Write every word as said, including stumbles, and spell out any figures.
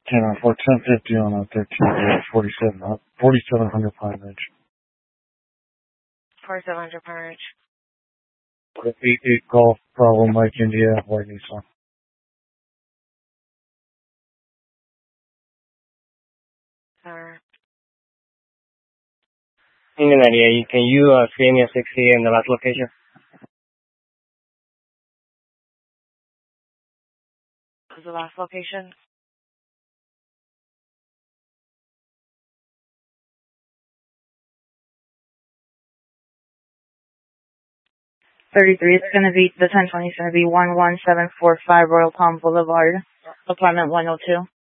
ten on for ten fifty on a thirteen forty-seven forty-seven hundred pound range. forty-seven hundred pound range. eight eight Golf Bravo Mike India White Nissan. Alright. Nadia, can you uh, screen me a sixty in the last location? What was the last location? thirty-three, it's going to be, the ten twenty is going to be one one seven four five Royal Palm Boulevard, apartment one oh two.